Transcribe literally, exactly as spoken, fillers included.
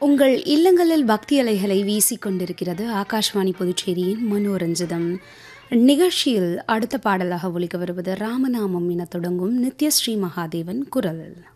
உங்கள் இல்லங்களில் பக்தி அலைகளை வீசிக்கொண்டிருக்கிறது ஆகாஷ்வாணி புதுச்சேரியின் மனோரஞ்சிதம் நிகழ்ச்சியில் அடுத்த பாடலாக ஒலிக்க வருவது ராமநாமம் என தொடங்கும் நித்யஸ்ரீ மகாதேவன் குரல்.